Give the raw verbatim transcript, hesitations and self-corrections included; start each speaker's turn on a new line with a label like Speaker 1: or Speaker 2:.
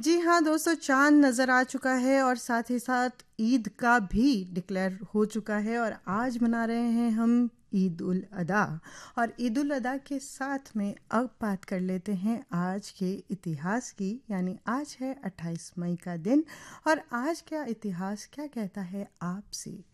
Speaker 1: जी हाँ दोस्तों, चाँद नज़र आ चुका है और साथ ही साथ ईद का भी डिक्लेयर हो चुका है और आज मना रहे हैं हम ईद उल अदा। और ईद उल अदा के साथ में अब बात कर लेते हैं आज के इतिहास की, यानी आज है अट्ठाईस मई का दिन और आज क्या इतिहास क्या कहता है आपसे।